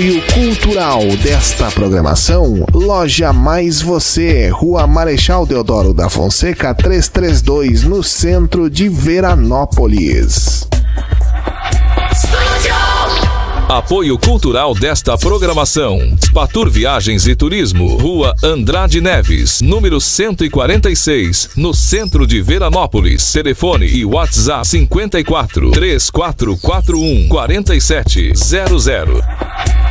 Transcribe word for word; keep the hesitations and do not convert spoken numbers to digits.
Apoio cultural desta programação, Loja Mais Você, Rua Marechal Deodoro da Fonseca, trezentos e trinta e dois, no centro de Veranópolis. Apoio cultural desta programação, Spatur Viagens e Turismo, Rua Andrade Neves, número cento e quarenta e seis, no centro de Veranópolis. Telefone e WhatsApp cinquenta e quatro, três quatro quatro um, quatro sete zero zero.